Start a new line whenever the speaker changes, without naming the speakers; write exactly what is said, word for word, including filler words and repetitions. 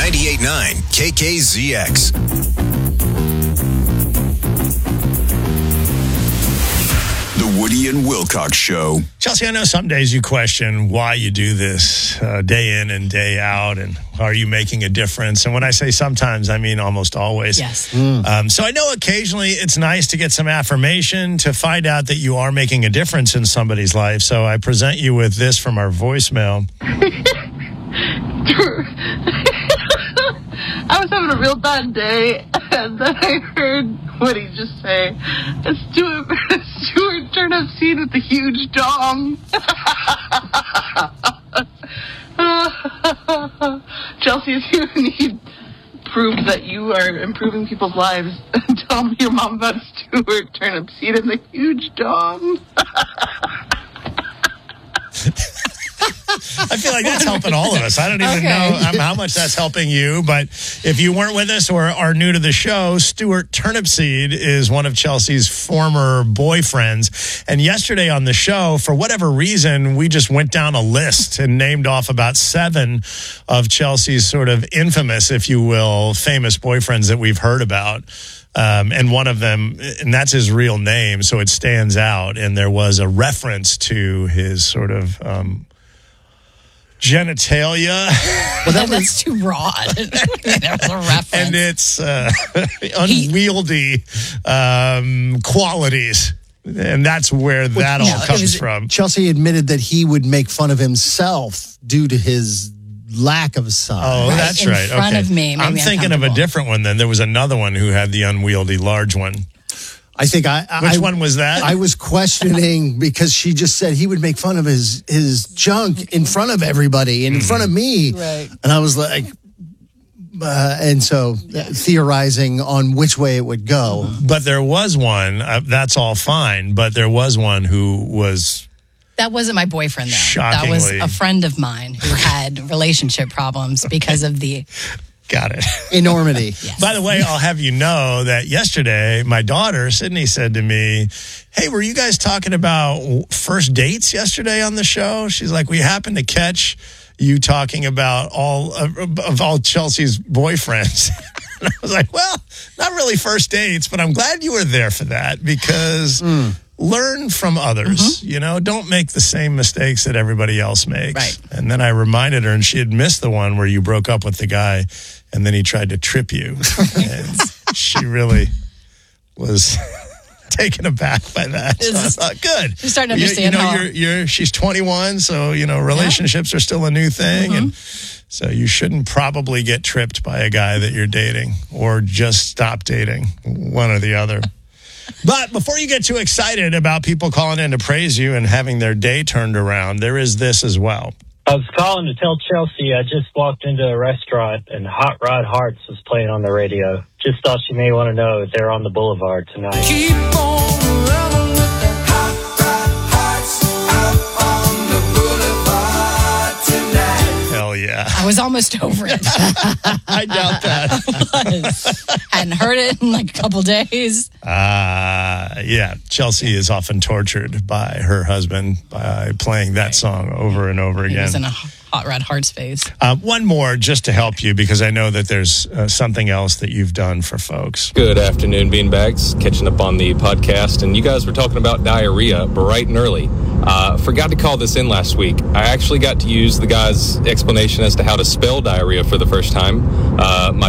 ninety-eight point nine K K Z X. The Woody and Wilcox Show.
Chelsea, I know some days you question why you do this uh, day in and day out, and are you making a difference? And when I say sometimes, I mean almost always.
Yes.
Mm. Um, so I know occasionally it's nice to get some affirmation, to find out that you are making a difference in somebody's life. So I present you with this from our voicemail.
I was having a real bad day, and then I heard Woody just say, a Stuart, a Stuart turnip seed with a huge dong. Chelsea, if you need proof that you are improving people's lives, tell me your mom about a Stuart turnip seed and the huge dong.
I feel like that's helping all of us. I don't even
Okay.
know um, how much that's helping you, but if you weren't with us or are new to the show, Stuart Turnipseed is one of Chelsea's former boyfriends. And yesterday on the show, for whatever reason, we just went down a list and named off about seven of Chelsea's sort of infamous, if you will, famous boyfriends that we've heard about. Um, and one of them, and that's his real name, so it stands out. And there was a reference to his sort of um, genitalia.
Well, that that's too broad. There was a reference.
And its uh, unwieldy um, qualities. And that's where that
Well,
all
no,
comes
was,
from.
Chelsea admitted that he would make fun of himself due to his lack of size.
Oh,
Right,
that's
in
right.
front
okay.
of me, made
I'm
me
thinking of a
uncomfortable.
different one then. There was another one who had the unwieldy large one.
I think I... I
Which
I,
one was that?
I was questioning because she just said he would make fun of his, his junk in front of everybody and in front of me.
Right.
And I was like... Uh, and so uh, theorizing on which way it would go.
But there was one, uh, that's all fine, but there was one who was...
That wasn't my boyfriend, though. That was
Shockingly.
a friend of mine who had relationship problems because of the...
Got it.
Enormity.
Yes.
By the way, I'll have you know that yesterday, my daughter, Sydney, said to me, hey, were you guys talking about first dates yesterday on the show? She's like, we happened to catch you talking about all of, of all Chelsea's boyfriends. And I was like, well, not really first dates, but I'm glad you were there for that because
Mm.
learn from others.
Mm-hmm.
You know, don't make the same mistakes that everybody else makes.
Right.
And then I reminded her, and she had missed the one where you broke up with the guy and then he tried to trip you. And she really was taken aback by that. So I thought, good.
She's starting to
You-
understand
You know,
how-
you're, you're, she's twenty-one, so, you know, relationships are still a new thing.
Mm-hmm.
And so you shouldn't probably get tripped by a guy that you're dating or just stop dating, one or the other. But before you get too excited about people calling in to praise you and having their day turned around, there is this as well.
I was calling to tell Chelsea I just walked into a restaurant and Hot Rod Hearts was playing on the radio. Just thought she may want to know if they're on the boulevard tonight.
Keep on running with the hot rod hearts out on the boulevard tonight.
Hell yeah.
I was almost over it.
I doubt that.
was. Hadn't heard it in like a couple days.
Uh, yeah, Chelsea is often tortured by her husband by playing that song over and over
He
again.
was in a Hot Rod Hearts phase.
Uh, one more just to help you because I know that there's uh, something else that you've done for folks.
Good afternoon, Beanbags. Catching up on the podcast, and you guys were talking about diarrhea bright and early. Uh, forgot to call this in last week. I actually got to use the guy's explanation as to how to spell diarrhea for the first time. Uh, my